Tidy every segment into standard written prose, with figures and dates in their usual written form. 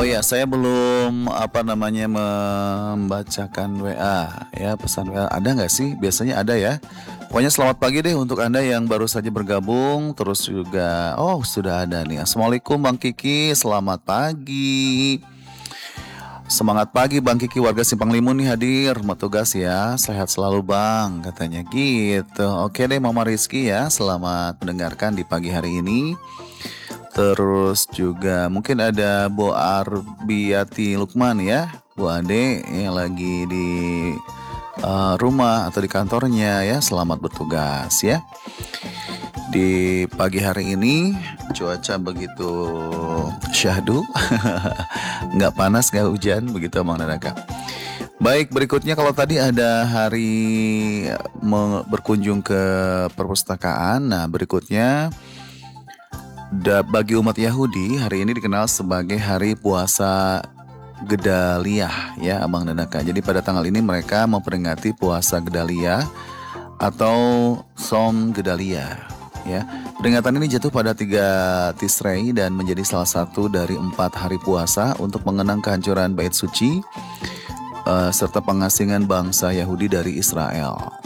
Oh ya, saya belum membacakan WA ya, pesan WA. Ada nggak sih? Biasanya ada ya. Pokoknya selamat pagi deh untuk Anda yang baru saja bergabung. Terus juga, oh sudah ada nih. Assalamualaikum Bang Kiki, selamat pagi. Semangat pagi Bang Kiki, warga Simpang Limun nih hadir. Mau tugas ya, sehat selalu Bang, katanya gitu. Oke deh Mama Rizky ya, selamat mendengarkan di pagi hari ini. Terus juga mungkin ada Bu Arbiati Lukman ya, Bu Ade yang lagi di rumah atau di kantornya ya. Selamat bertugas ya. Di pagi hari ini cuaca begitu syahdu, nggak panas nggak hujan begitu Bang Nanaka. Baik, berikutnya kalau tadi ada hari berkunjung ke perpustakaan, nah berikutnya bagi umat Yahudi, hari ini dikenal sebagai hari puasa Gedaliah ya Abang Nanaka. Jadi pada tanggal ini mereka memperingati puasa Gedaliah atau Som Gedaliah ya. Peringatan ini jatuh pada 3 Tisrei dan menjadi salah satu dari 4 hari puasa untuk mengenang kehancuran Bait Suci serta pengasingan bangsa Yahudi dari Israel.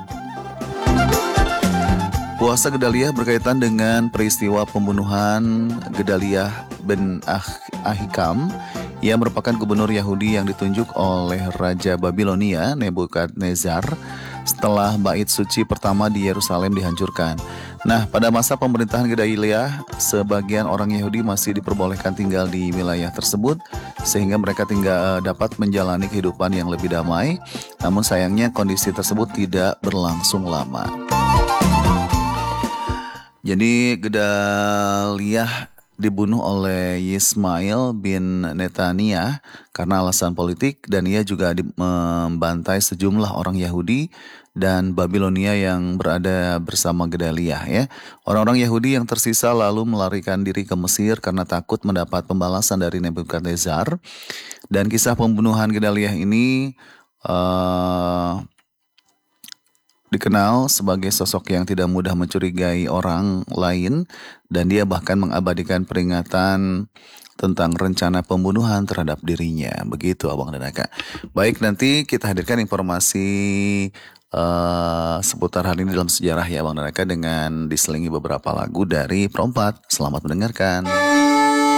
Puasa Gedaliah berkaitan dengan peristiwa pembunuhan Gedaliah bin Ahikam yang merupakan gubernur Yahudi yang ditunjuk oleh Raja Babilonia Nebukadnezar setelah bait suci pertama di Yerusalem dihancurkan. Nah, pada masa pemerintahan Gedaliah, sebagian orang Yahudi masih diperbolehkan tinggal di wilayah tersebut sehingga mereka dapat menjalani kehidupan yang lebih damai. Namun sayangnya kondisi tersebut tidak berlangsung lama. Jadi Gedaliah dibunuh oleh Yismail bin Netaniah karena alasan politik, dan ia juga membantai sejumlah orang Yahudi dan Babilonia yang berada bersama Gedaliah ya. Orang-orang Yahudi yang tersisa lalu melarikan diri ke Mesir karena takut mendapat pembalasan dari Nebukadnezar. Dan kisah pembunuhan Gedaliah ini dikenal sebagai sosok yang tidak mudah mencurigai orang lain, dan dia bahkan mengabadikan peringatan tentang rencana pembunuhan terhadap dirinya. Begitu Abang dan Aka. Baik, nanti kita hadirkan informasi seputar hal ini dalam sejarah ya Abang dan Aka dengan diselingi beberapa lagu dari Perompat. Selamat mendengarkan.